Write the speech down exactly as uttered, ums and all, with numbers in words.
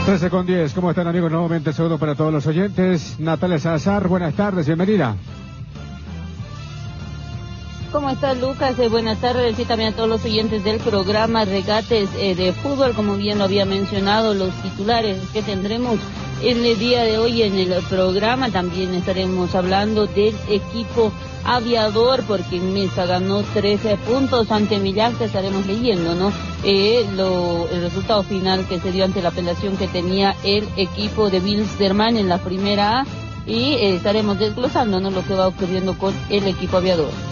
trece con diez, ¿cómo están amigos? Nuevamente saludo para todos los oyentes. Natalia Salazar, buenas tardes, bienvenida. ¿Cómo estás, Lucas? Eh, buenas tardes y también a todos los oyentes del programa Regates eh, de Fútbol. Como bien lo había mencionado, los titulares que tendremos en el día de hoy en el programa. También estaremos hablando del equipo aviador, porque en Mesa ganó trece puntos ante Millán. Estaremos leyendo, ¿no? Eh, lo, el resultado final que se dio ante la apelación que tenía el equipo de Wilstermann en la primera A. Y eh, estaremos desglosando, ¿no?, lo que va ocurriendo con el equipo aviador.